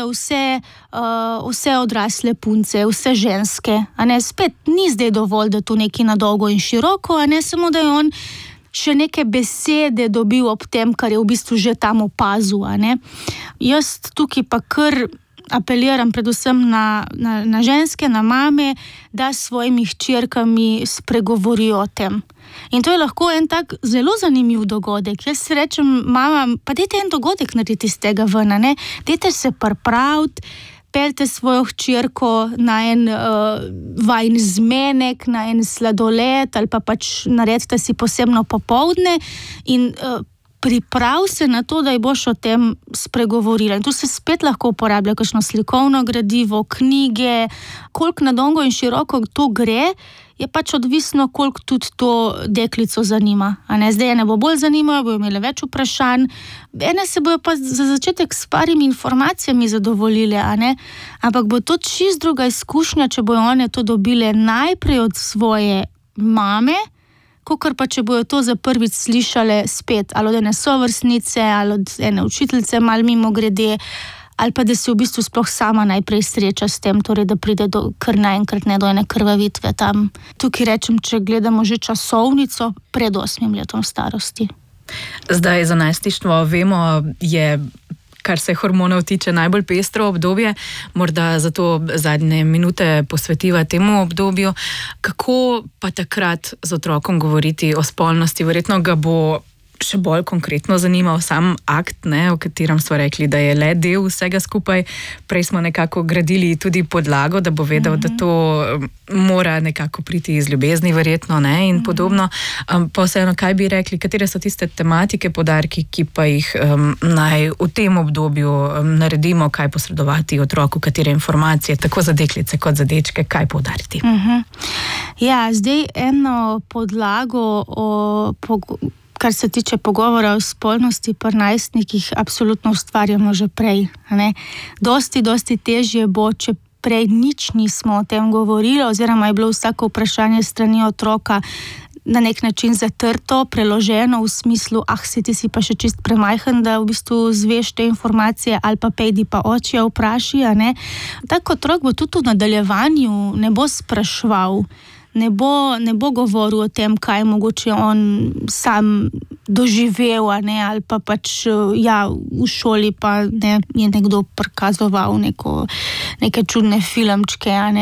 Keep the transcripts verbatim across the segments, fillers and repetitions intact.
vse, uh, vse odrasle punce, vse ženske, a ne, spet ni zdaj dovolj, da to nekaj na dolgo in široko, a ne samo, da je on še neke besede dobil ob tem, kar je v bistvu že tam opazil, a ne. Jaz tukaj pa kar apeliram predvsem na, na, na ženske, na mame, da s svojimi hčerkami spregovorijo o tem. In to je lahko en tak zelo zanimiv dogodek. Jaz si rečem, mama, pa dajte en dogodek narediti iz tega ven, ne? Dajte se pripraviti, peljte svojo hčerko na en uh, vajin zmenek, na en sladoled ali pa pač naredite si posebno popoldne in uh, priprav se na to, da ji boš o tem spregovorila. In tu se spet lahko uporablja kakšno slikovno gradivo, knjige, koliko na dolgo in široko to gre, je pač odvisno, koliko tudi to deklico zanima. A ne, zdaj ene bo bolj zanimajo, bojo imeli več vprašanj, ene se bojo pa za začetek s parimi informacijami zadovoljile, a ne, ampak bo to čist druga izkušnja, če bojo one to dobile najprej od svoje mame, kakor pa če bojo to za prvič slišale spet, ali od ene sovrstnice, ali od ene učiteljice malo mimo grede, ali pa da se v bistvu sploh sama najprej sreča s tem, torej da pride do, kar naenkrat ne do ene krvavitve tam. Tukaj rečem, če gledamo že časovnico, pred osmim letom starosti. Zdaj za najstništvo vemo, je, kar se hormonov tiče, najbolj pestro obdobje, morda zato zadnje minute posvetiva temu obdobju. Kako pa takrat z otrokom govoriti o spolnosti? Verjetno ga bo še bolj konkretno zanimal sam akt, ne, o katerem smo rekli, da je le del vsega skupaj. Prej smo nekako gradili tudi podlago, da bo vedel, mm-hmm. da to mora nekako priti iz ljubezni, verjetno, ne, in mm-hmm. podobno. Um, pa vseeno, kaj bi rekli, katere so tiste tematike, poudarki, ki pa jih um, naj v tem obdobju um, naredimo, kaj posredovati otroku, katere informacije, tako za deklice kot za dečke, kaj poudariti? Mm-hmm. Ja, zdaj eno podlago o pog- kar se tiče pogovora o spolnosti pri najstnikih, absolutno ustvarjamo že prej. Ne? Dosti, dosti težje bo, če prej nič nismo o tem govorili, oziroma je bilo vsako vprašanje strani otroka na nek način zatrto, preloženo v smislu, ah, si ti si pa še čist premajhen, da v bistvu zveš te informacije, ali pa pejdi pa očija vpraši, a ne. Tako otrok bo tudi v nadaljevanju ne bo spraševal, Ne bo, ne bo govoril o tem, kaj mogoče on sam doživel, ne, ali pa pač ja, v šoli pa ne, je nekdo prikazoval neko, neke čudne filmčke. Ne.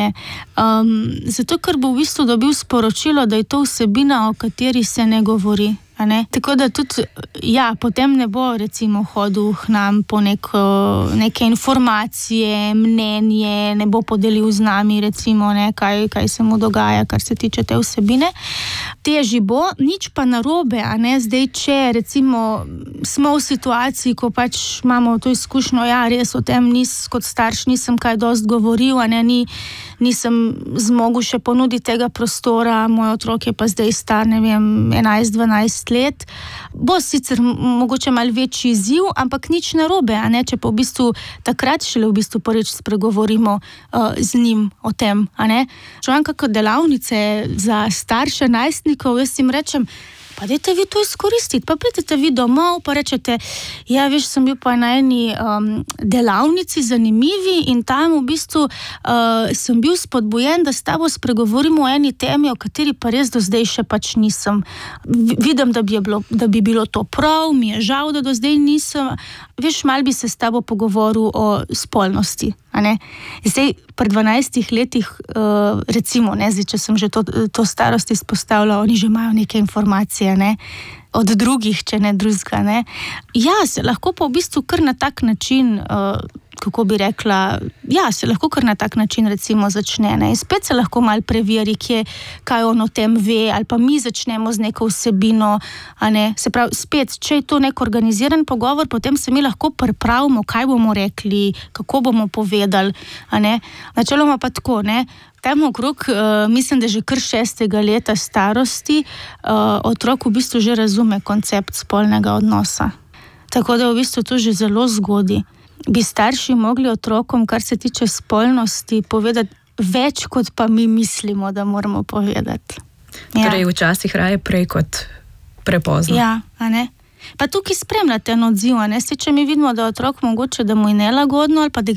Um, zato, ker bo v bistvu dobil sporočilo, da je to vsebina, o kateri se ne govori. A ne? Tako da tudi, ja, potem ne bo recimo hodil k nam po neko, neke informacije, mnenje, ne bo podelil z nami recimo, ne, kaj, kaj se mu dogaja, kar se tiče te vsebine. Težji bo, nič pa narobe, a ne, zdaj, če recimo smo v situaciji, ko pač imamo to izkušnjo, ja, res o tem nis, kot starš nisem kaj dost govoril, a ne, ni, nisem zmogel še ponuditi tega prostora, moj otrok je pa zdaj star, ne vem, enajst dvanajst let, bo sicer mogoče malo večji izziv, ampak nič narobe, a ne, če pa v bistvu takrat šele v bistvu prvič spregovorimo uh, z njim o tem, a ne. Če imam kakšne delavnice za starše najstnikov, jaz jim rečem, pa dajte vi to izkoristiti, pa pridete vi domov, pa rečete, ja, veš, sem bil pa na eni um, delavnici zanimivi in tam v bistvu uh, sem bil spodbujen, da s tabo spregovorimo o eni temi, o kateri pa res do zdaj še pač nisem. Vidim, da bi, je bilo, da bi bilo to prav, mi je žal, da do zdaj nisem. Veš, mal bi se s tabo pogovoril o spolnosti, a ne? Zdaj, pri dvanajstih letih, uh, recimo, ne, zdaj, če sem že to, to starost izpostavila, oni že imajo neke informacije, ne, od drugih, če ne drugega, ne. Ja, se lahko pa v bistvu kar na tak način, uh, kako bi rekla, ja, se lahko kar na tak način recimo začne, ne, in spet se lahko malo preveri, kje, kaj on o tem ve, ali pa mi začnemo z neko vsebino, a ne, se pravi, spet, če je to nek organiziran pogovor, potem se mi lahko pripravimo, kaj bomo rekli, kako bomo povedali, a ne, načeloma pa tako, ne. Tam okrog, uh, mislim, da že kar šestega leta starosti, uh, otrok v bistvu že razume koncept spolnega odnosa. Tako da v bistvu to že zelo zgodi. Bi starši mogli otrokom, kar se tiče spolnosti, povedati več, kot pa mi mislimo, da moramo povedati. Ja. Torej, včasih raje prej kot prepozno. Ja, a ne? Pa tukaj spremljate en odziv, a ne? Če mi vidimo, da otrok mogoče, da mu je nelagodno, ali pa da